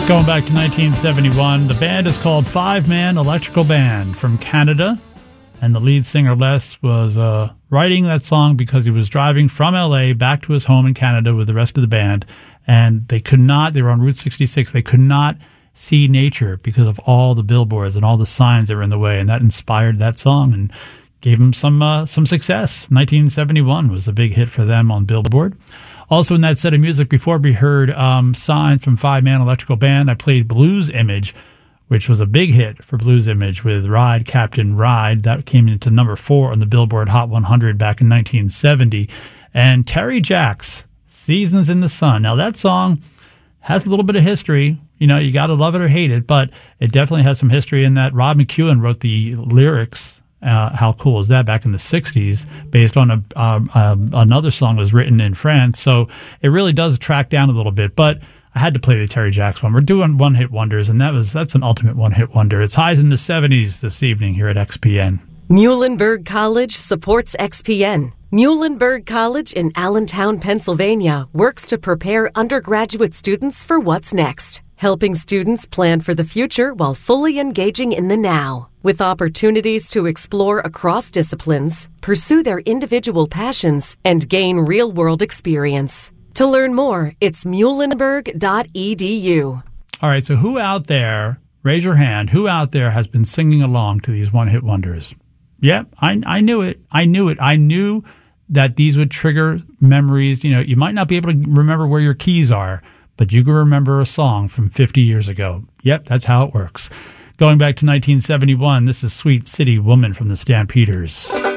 Going back to 1971, the band is called Five Man Electrical Band from Canada, and the lead singer Les was writing that song because he was driving from LA back to his home in Canada with the rest of the band, and they were on Route 66, they could not see nature because of all the billboards and all the signs that were in the way, and that inspired that song and gave them some success. 1971 was a big hit for them on Billboard. Also in that set of music before, we heard Signs from Five Man Electrical Band. I played Blues Image, which was a big hit for Blues Image with Ride, Captain Ride. That came into number 4 on the Billboard Hot 100 back in 1970. And Terry Jacks, Seasons in the Sun. Now that song has a little bit of history. You know, you got to love it or hate it, but it definitely has some history in that Rob McEwen wrote the lyrics. How cool is that? Back in the 60s, based on another song that was written in France. So it really does track down a little bit. But I had to play the Terry Jacks one. We're doing one-hit wonders, and that's an ultimate one-hit wonder. It's highs in the 70s this evening here at XPN. Muhlenberg College supports XPN. Muhlenberg College in Allentown, Pennsylvania, works to prepare undergraduate students for what's next, helping students plan for the future while fully engaging in the now. With opportunities to explore across disciplines, pursue their individual passions, and gain real-world experience. To learn more, it's muhlenberg.edu. All right, so who out there, raise your hand, who out there has been singing along to these one-hit wonders? Yeah, I knew it. I knew that these would trigger memories. You know, you might not be able to remember where your keys are, but you can remember a song from 50 years ago. Yep, that's how it works. Going back to 1971, this is Sweet City Woman from the Stampeders.